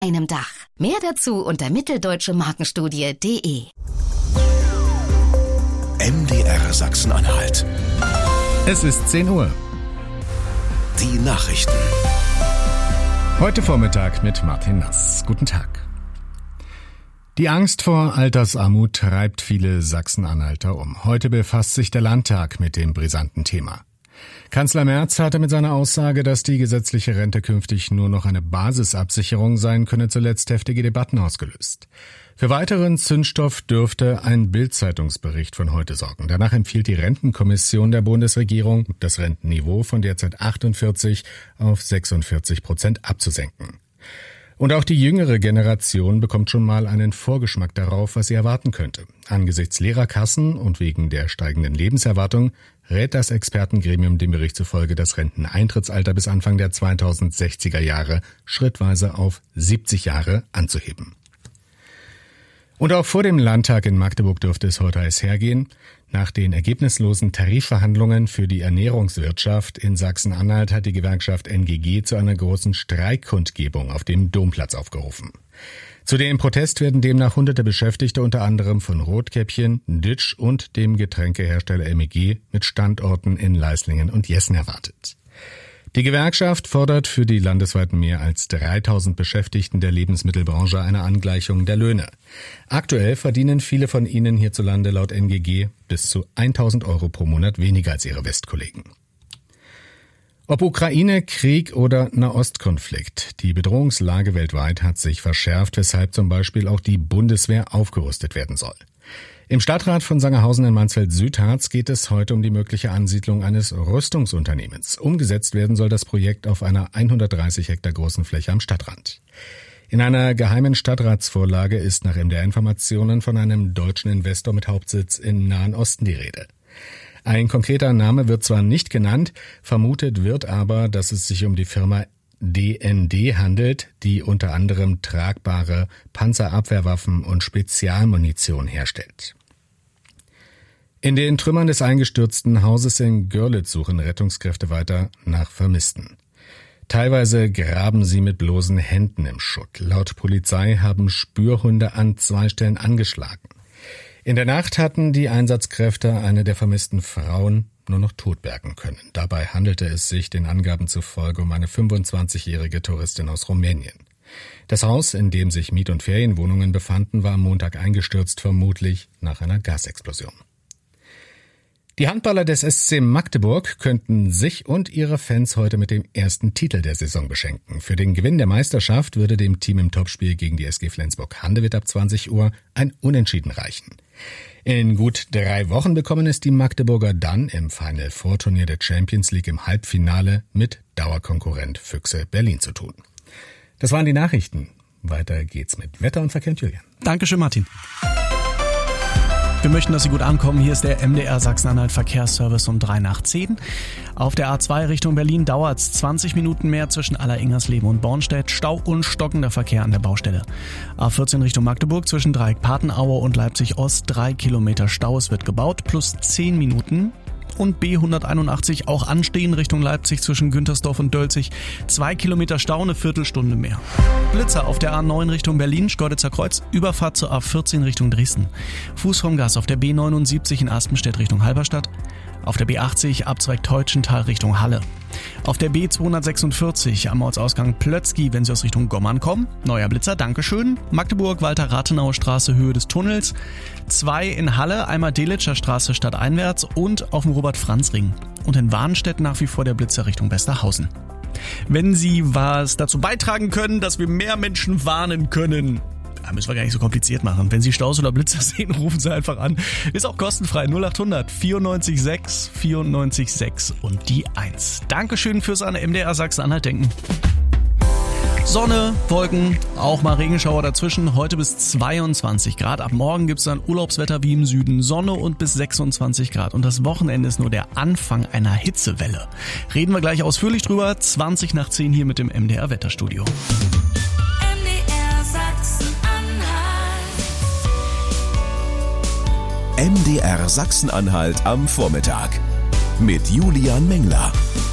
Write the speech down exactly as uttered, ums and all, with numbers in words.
einem Dach. Mehr dazu unter mitteldeutsche Markenstudie punkt de. M D R Sachsen-Anhalt. Es ist zehn Uhr. Die Nachrichten. Heute Vormittag mit Martin Nass. Guten Tag. Die Angst vor Altersarmut treibt viele Sachsen-Anhalter um. Heute befasst sich der Landtag mit dem brisanten Thema. Kanzler Merz hatte mit seiner Aussage, dass die gesetzliche Rente künftig nur noch eine Basisabsicherung sein könne, zuletzt heftige Debatten ausgelöst. Für weiteren Zündstoff dürfte ein Bild-Zeitungsbericht von heute sorgen. Danach empfiehlt die Rentenkommission der Bundesregierung, das Rentenniveau von derzeit achtundvierzig auf sechsundvierzig Prozent abzusenken. Und auch die jüngere Generation bekommt schon mal einen Vorgeschmack darauf, was sie erwarten könnte. Angesichts leerer Kassen und wegen der steigenden Lebenserwartung rät das Expertengremium dem Bericht zufolge, das Renteneintrittsalter bis Anfang der zweitausendsechziger Jahre schrittweise auf siebzig Jahre anzuheben. Und auch vor dem Landtag in Magdeburg dürfte es heute heiß hergehen. Nach den ergebnislosen Tarifverhandlungen für die Ernährungswirtschaft in Sachsen-Anhalt hat die Gewerkschaft N G G zu einer großen Streikkundgebung auf dem Domplatz aufgerufen. Zu dem Protest werden demnach hunderte Beschäftigte unter anderem von Rotkäppchen, Ditsch und dem Getränkehersteller M E G mit Standorten in Leislingen und Jessen erwartet. Die Gewerkschaft fordert für die landesweit mehr als dreitausend Beschäftigten der Lebensmittelbranche eine Angleichung der Löhne. Aktuell verdienen viele von ihnen hierzulande laut N G G bis zu tausend Euro pro Monat weniger als ihre Westkollegen. Ob Ukraine, Krieg oder Nahostkonflikt, die Bedrohungslage weltweit hat sich verschärft, weshalb zum Beispiel auch die Bundeswehr aufgerüstet werden soll. Im Stadtrat von Sangerhausen in Mansfeld-Südharz geht es heute um die mögliche Ansiedlung eines Rüstungsunternehmens. Umgesetzt werden soll das Projekt auf einer hundertdreißig Hektar großen Fläche am Stadtrand. In einer geheimen Stadtratsvorlage ist nach M D R-Informationen von einem deutschen Investor mit Hauptsitz im Nahen Osten die Rede. Ein konkreter Name wird zwar nicht genannt, vermutet wird aber, dass es sich um die Firma D N D handelt, die unter anderem tragbare Panzerabwehrwaffen und Spezialmunition herstellt. In den Trümmern des eingestürzten Hauses in Görlitz suchen Rettungskräfte weiter nach Vermissten. Teilweise graben sie mit bloßen Händen im Schutt. Laut Polizei haben Spürhunde an zwei Stellen angeschlagen. In der Nacht hatten die Einsatzkräfte eine der vermissten Frauen nur noch tot bergen können. Dabei handelte es sich den Angaben zufolge um eine fünfundzwanzigjährige Touristin aus Rumänien. Das Haus, in dem sich Miet- und Ferienwohnungen befanden, war am Montag eingestürzt, vermutlich nach einer Gasexplosion. Die Handballer des S C Magdeburg könnten sich und ihre Fans heute mit dem ersten Titel der Saison beschenken. Für den Gewinn der Meisterschaft würde dem Team im Topspiel gegen die S G Flensburg-Handewitt ab zwanzig Uhr ein Unentschieden reichen. In gut drei Wochen bekommen es die Magdeburger dann im Final Four Turnier der Champions League im Halbfinale mit Dauerkonkurrent Füchse Berlin zu tun. Das waren die Nachrichten. Weiter geht's mit Wetter und Verkehr, Julian. Dankeschön, Martin. Wir möchten, dass Sie gut ankommen. Hier ist der M D R Sachsen-Anhalt Verkehrsservice um drei nach zehn. Auf der A zwei Richtung Berlin dauert es zwanzig Minuten mehr zwischen Aller-Ingersleben und Bornstedt. Stau und stockender Verkehr an der Baustelle. A vierzehn Richtung Magdeburg zwischen Dreieck Patenaue und Leipzig Ost. Drei Kilometer Stau, es wird gebaut, plus zehn Minuten. Und B hunderteinundachtzig auch anstehen Richtung Leipzig zwischen Güntersdorf und Dölzig. Zwei Kilometer Stau, eine Viertelstunde mehr. Blitzer auf der A neun Richtung Berlin, Schkeuditzer Kreuz, Überfahrt zur A vierzehn Richtung Dresden. Fuß vom Gas auf der B neunundsiebzig in Aspenstedt Richtung Halberstadt. Auf der B achtzig Abzweig Teutschenthal Richtung Halle. Auf der B zweihundertsechsundvierzig am Ortsausgang Plötzky, wenn Sie aus Richtung Gommern kommen. Neuer Blitzer, Dankeschön. Magdeburg, Walter-Rathenauer Straße, Höhe des Tunnels. Zwei in Halle, einmal Delitscher Straße stadteinwärts und auf dem Robert-Franz-Ring. Und in Warnstedt nach wie vor der Blitzer Richtung Westerhausen. Wenn Sie was dazu beitragen können, dass wir mehr Menschen warnen können, da müssen wir gar nicht so kompliziert machen. Wenn Sie Staus oder Blitzer sehen, rufen Sie einfach an. Ist auch kostenfrei. null achthundert vierundneunzig sechs vierundneunzig sechs und die eins. Dankeschön fürs an M D R Sachsen-Anhalt denken. Sonne, Wolken, auch mal Regenschauer dazwischen. Heute bis zweiundzwanzig Grad. Ab morgen gibt es dann Urlaubswetter wie im Süden. Sonne und bis sechsundzwanzig Grad. Und das Wochenende ist nur der Anfang einer Hitzewelle. Reden wir gleich ausführlich drüber. zwanzig nach zehn hier mit dem M D R Wetterstudio. M D R Sachsen-Anhalt am Vormittag mit Julian Mengler.